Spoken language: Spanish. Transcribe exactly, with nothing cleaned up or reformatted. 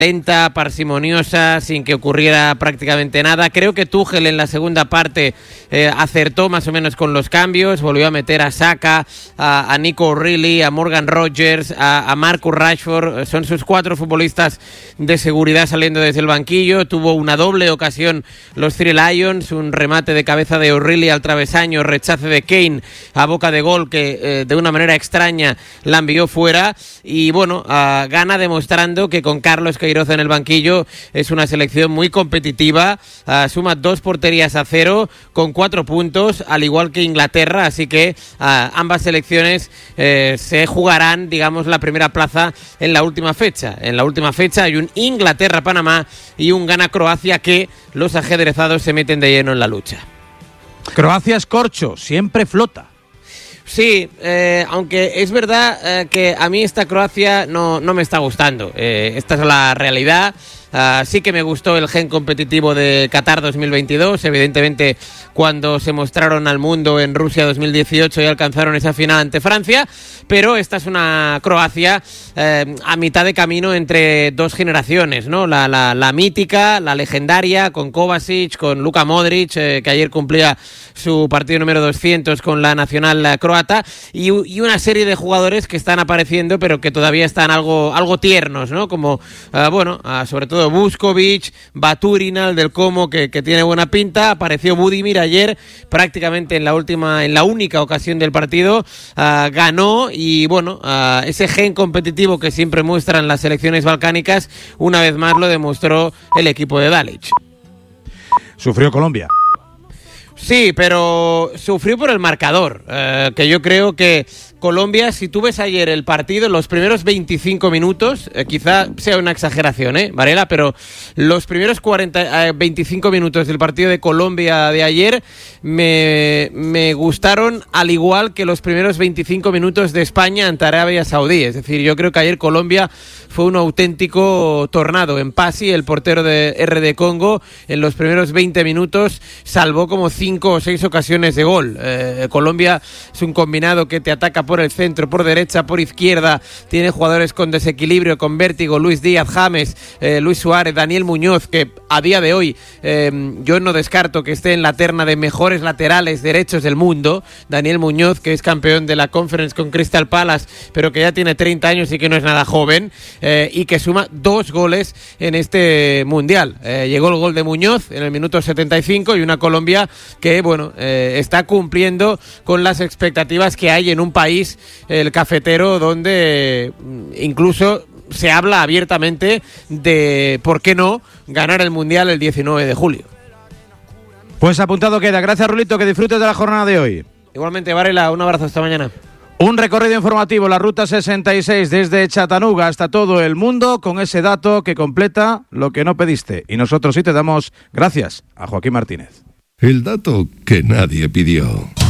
lenta, parsimoniosa, sin que ocurriera prácticamente nada. Creo que Tuchel en la segunda parte eh, acertó más o menos con los cambios, volvió a meter a Saka, a, a Nico O'Reilly, a Morgan Rogers, a, a Marcus Rashford. Son sus cuatro futbolistas de seguridad saliendo desde el banquillo. Tuvo una doble ocasión los Three Lions, un remate de cabeza de O'Reilly al travesaño, rechace de Kane a boca de gol que eh, de una manera extraña la envió fuera. Y bueno, uh, gana demostrando que con Carlos Queiroz en el banquillo es una selección muy competitiva, uh, suma dos porterías a cero con cuatro puntos, al igual que Inglaterra, así que uh, ambas selecciones eh, se jugarán, digamos, la primera plaza en la última fecha. En la última fecha hay un Inglaterra-Panamá y un Ghana-Croacia que los ajedrezados se meten de lleno en la lucha. Croacia es corcho, siempre flota. Sí, eh, aunque es verdad eh, que a mí esta Croacia no, no me está gustando. Eh, esta es la realidad. Uh, sí que me gustó el gen competitivo de Qatar dos mil veintidós, evidentemente cuando se mostraron al mundo en Rusia dos mil dieciocho y alcanzaron esa final ante Francia, pero esta es una Croacia eh, a mitad de camino entre dos generaciones, ¿no? La, la, la mítica, la legendaria, con Kovacic, con Luka Modric, eh, que ayer cumplía su partido número doscientos con la nacional croata, y, y una serie de jugadores que están apareciendo pero que todavía están algo, algo tiernos, ¿no? Como, uh, bueno, uh, sobre todo Vuskovic, Baturinal del Como, que, que tiene buena pinta. Apareció Budimir ayer prácticamente en la última, en la única ocasión del partido, uh, ganó y bueno, uh, ese gen competitivo que siempre muestran las selecciones balcánicas, una vez más lo demostró el equipo de Dalic. Sufrió Colombia. Sí, pero sufrió por el marcador, eh, que yo creo que Colombia, si tú ves ayer el partido, los primeros veinticinco minutos, eh, quizá sea una exageración, ¿eh, Varela? Pero los primeros cuarenta, eh, veinticinco minutos del partido de Colombia de ayer me, me gustaron al igual que los primeros veinticinco minutos de España ante Arabia Saudí. Es decir, yo creo que ayer Colombia fue un auténtico tornado. En Pasi, el portero de R D Congo, en los primeros veinte minutos salvó como cinco o seis ocasiones de gol. Eh, Colombia es un combinado que te ataca por el centro, por derecha, por izquierda, tiene jugadores con desequilibrio, con vértigo, Luis Díaz, James, eh, Luis Suárez, Daniel Muñoz, que a día de hoy eh, yo no descarto que esté en la terna de mejores laterales derechos del mundo. Daniel Muñoz, que es campeón de la Conference con Crystal Palace, pero que ya tiene treinta años y que no es nada joven, eh, y que suma dos goles en este Mundial. Eh, llegó el gol de Muñoz en el minuto setenta y cinco y una Colombia que, bueno, eh, está cumpliendo con las expectativas que hay en un país, el cafetero, donde incluso se habla abiertamente de, ¿por qué no?, ganar el Mundial el diecinueve de julio. Pues apuntado queda. Gracias, Rulito, que disfrutes de la jornada de hoy. Igualmente, Varela, un abrazo, hasta mañana. Un recorrido informativo, la Ruta sesenta y seis desde Chattanooga hasta todo el mundo, con ese dato que completa lo que no pediste. Y nosotros sí te damos gracias a Joaquín Martínez. El dato que nadie pidió.